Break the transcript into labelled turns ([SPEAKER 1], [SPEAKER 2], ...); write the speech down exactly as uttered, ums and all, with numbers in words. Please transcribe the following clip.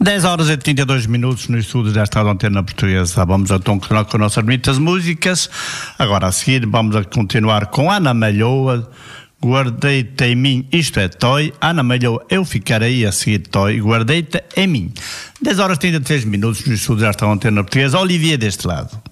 [SPEAKER 1] dez horas e trinta e dois minutos no estúdio desta Antena Portuguesa. Vamos então continuar com nossas bonitas músicas. Agora a seguir vamos a continuar com Ana Malhoa, Guardei-te em mim, isto é Toy. Ana Malhoa, eu ficarei, a seguir Toy, Guardei-te em mim. dez horas e trinta e três minutos no estúdio desta Antena Portuguesa. Olivier deste lado.